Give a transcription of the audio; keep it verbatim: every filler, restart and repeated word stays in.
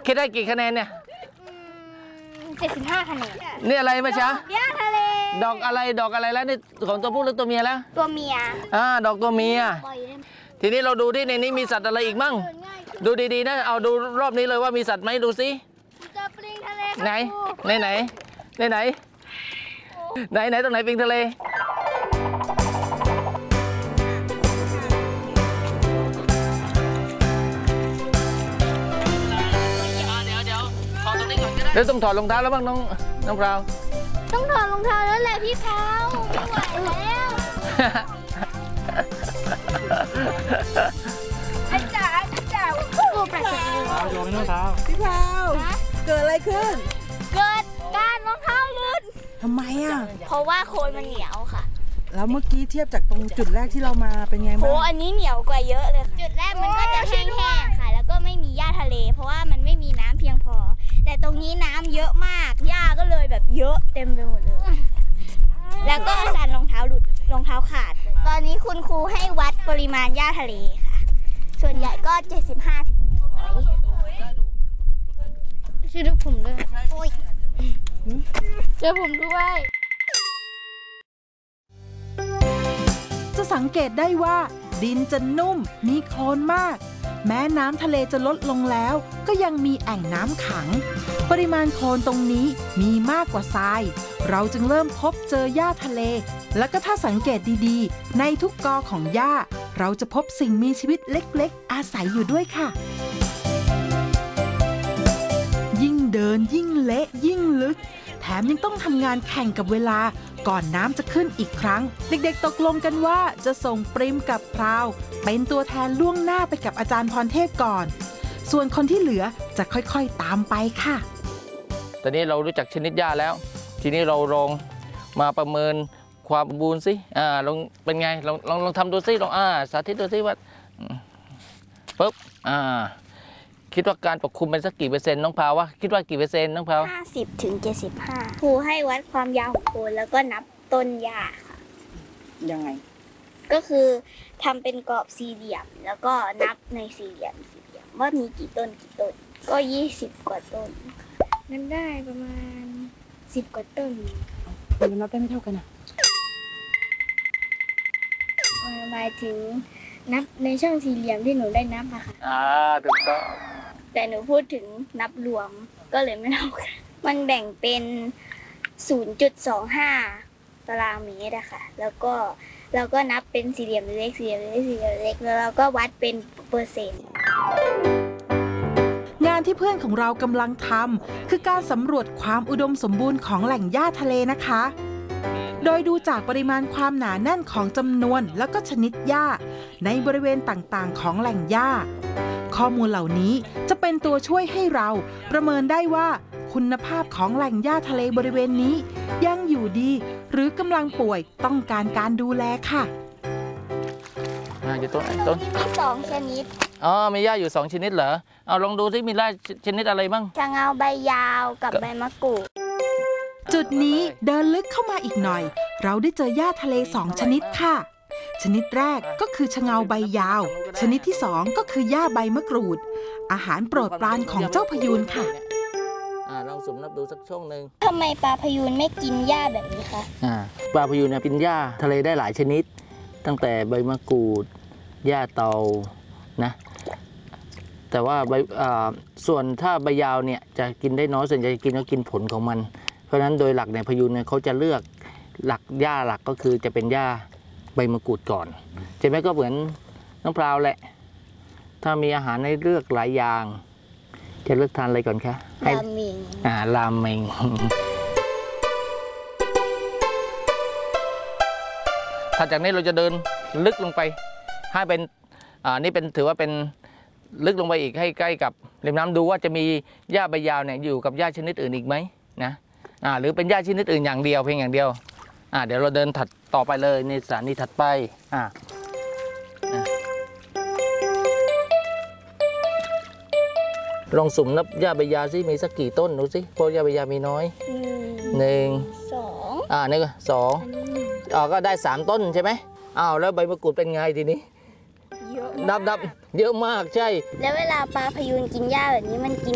คิดได้กี่คะแนนเนี่ยเจ็ดสิบห้าคะแนนนี่อะไรมาช้าหญ้าทะเลดอกอะไรดอกอะไรแล้วนี่ของตัวผู้หรือตัวเมียแล้วตัวเมียอ่าดอกตัวเมียทีนี้เราดูที่ในนี้มีสัตว์อะไรอีกมั่งดูดีๆนะเอาดูรอบนี้เลยว่ามีสัตว์ไหมดูสิไหนไหนไหนไหนไหนไหนไหนตรงไหนปิงทะเลเดี๋ยวต้องถอดรองเท้าแล้วบ้างน้องน้องพราวต้องถอดรองเท้าแล้วแหละพี่พราวไม่ไหวแล้วอาจารย์อาจารย์ตัวแปลกๆเอาโยนรองเท้าพี่พราวเกิดอะไรขึ้นเกิดการรองเท้าลื่นทำไมอ่ะเพราะว่าโคลนมันเหนียวค่ะแล้วเมื่อกี้เทียบจากตรงจุดแรกที่เรามาเป็นไงบ้างโอ้อันนี้เหนียวกว่าเยอะเลยจุดแรกมันก็จะแห้งๆค่ะแล้วก็ไม่มีหญ้าทะเลเพราะว่ามันไม่มีน้ำเพียงพอแต่ตรงนี้น้ำเยอะมากหญ้าก็เลยแบบเยอะเต็มไปหมดเลยแล้วก็สั่นรองเท้าหลุดรองเท้าขาดตอนนี้คุณครูให้วัดปริมาณหญ้าทะเลค่ะส่วนใหญ่ก็เจ็ดสิบห้าถึงหนึ่งร้อยช่วยดูผมด้วยโอ้ยช่วยผมด้วยจะสังเกตได้ว่าดินจะนุ่มมีโคลนมากแม้น้ำทะเลจะลดลงแล้วก็ยังมีแอ่งน้ำขังปริมาณโคลนตรงนี้มีมากกว่าทรายเราจึงเริ่มพบเจอหญ้าทะเลและก็ถ้าสังเกตดีๆในทุกกอของหญ้าเราจะพบสิ่งมีชีวิตเล็กๆอาศัยอยู่ด้วยค่ะยิ่งเดินยิ่งเละยิ่งลึกแถมยังต้องทำงานแข่งกับเวลาก่อนน้ำจะขึ้นอีกครั้งเด็กๆตกลงกันว่าจะส่งปริมกับพราวเป็นตัวแทนล่วงหน้าไปกับอาจารย์พรเทพก่อนส่วนคนที่เหลือจะค่อยๆตามไปค่ะตอนนี้เรารู้จักชนิดหญ้าแล้วทีนี้เราลองมาประเมินความสมบูรณ์สิอ่าลองเป็นไงลองลองลองทำดูสิลองอ่าสาธิตดูสิว่าปึ๊บอ่าคิดว่าการปกคลุมเป็นสักกี่เปอร์เซ็นต์น้องพาวว่าคิดว่ากี่เปอร์เซ็นต์น้องพาวห้าสิบถึงเจ็ดสิบห้าครูให้วัดความยาวของโคนแล้วก็นับต้นหญ้าค่ะยังไงก็คือทำเป็นกรอบสี่เหลี่ยมแล้วก็นับในสี่เหลี่ยมสี่เหลี่ยมว่ามีกี่ต้นกี่ต้นก็ยี่สิบกว่าต้นนับได้ประมาณสิบกว่าต้นมันนับได้ไม่เท่ากันอ่ะหมายถึงนับในช่องสี่เหลี่ยมที่หนูได้นับอะค่ะอ่าถูกต้องแต่หนูพูดถึงนับรวมก็เลยไม่เท่ากันมันแบ่งเป็น ศูนย์จุดสองห้า ตารางเมตรอะค่ะแล้วก็เราก็นับเป็นสี่เหลี่ยมเล็กสี่เหลี่ยมเล็กสี่เหลี่ยมเล็กแล้วเราก็วัดเป็นเปอร์เซ็นต์งานที่เพื่อนของเรากำลังทำคือการสำรวจความอุดมสมบูรณ์ของแหล่งหญ้าทะเลนะคะโดยดูจากปริมาณความหนาแน่นของจำนวนและก็ชนิดหญ้าในบริเวณต่างๆของแหล่งหญ้าข้อมูลเหล่านี้จะเป็นตัวช่วยให้เราประเมินได้ว่าคุณภาพของแหล่งหญ้าทะเลบริเวณนี้ยังอยู่ดีหรือกำลังป่วยต้องการการดูแลค่ะอ่าอยู่ต้นต้นมีสองชนิดอ๋อมีหญ้าอยู่สองชนิดเหรอเอาลองดูที่มีหญ้าชนิดอะไรบ้างชะเงาใบยาวกับใบมะกรูดจุดนี้เดินลึกเข้ามาอีกหน่อยเราได้เจอหญ้าทะเลสองชนิดค่ะชนิดแรกก็คือชะเงาใบยาวชนิดที่สองก็คือหญ้าใบมะกรูดอาหารโปรดปรานของเจ้าพยูนค่ะอ่าลองสุ่มนับดูสักช่วงหนึ่งทำไมปลาพยูนไม่กินหญ้าแบบนี้คะอ่าปลาพยูนเนี่ยกินหญ้าทะเลได้หลายชนิดตั้งแต่ใบมะกรูดหญ้าเตานะแต่ว่าใบอ่าส่วนถ้าใบยาวเนี่ยจะกินได้น้อยส่วนใหญ่จะกินก็กินผลของมันเพราะฉะนั้นโดยหลักเนี่ยพยูนเนี่ยเขาจะเลือกหลักหญ้าหลักก็คือจะเป็นหญ้าใบมะกรูดก่อนใช่ไหมก็เหมือนน้องพราวแหละถ้ามีอาหารให้เลือกหลายอย่างจะเลือกทานอะไรก่อนคะราเมงอ่าราเมงถ้าจากนี้เราจะเดินลึกลงไปให้เป็นอ่านี่เป็นถือว่าเป็นลึกลงไปอีกให้ใกล้กับริมน้ำดูว่าจะมีหญ้าใบยาวเนี่ยอยู่กับหญ้าชนิดอื่นอีกไหมนะอ่าหรือเป็นหญ้าชนิดอื่นอย่างเดียวเพียงอย่างเดียวอ่าเดี๋ยวเราเดินถัดต่อไปเลยในสถานีถัดไปอ่าลองสุ่มนับหญ้าใบยาวซิมีสักกี่ต้นดูสิเพราะหญ้าใบยาวมีน้อยหนึ่งสองอ่านี่ก็สองอ๋อก็ได้สามต้นใช่ไหมอ้าวแล้วใบมะกรูดเป็นไงทีนี้นับนับเยอะมากใช่แล้วเวลาปลาพยูนกินหญ้าแบบนี้มันกิน